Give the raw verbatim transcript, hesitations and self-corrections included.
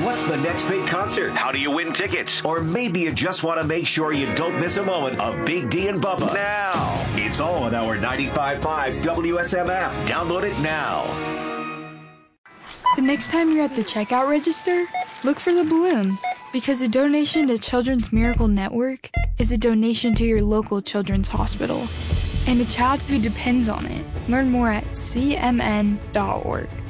What's the next big concert? How do you win tickets? Or maybe you just want to make sure you don't miss a moment of Big D and Bubba. Now. It's all on our ninety-five point five W S M app. Download it now. The next time you're at the checkout register, look for the balloon. Because a donation to Children's Miracle Network is a donation to your local children's hospital and a child who depends on it. Learn more at c m n dot org.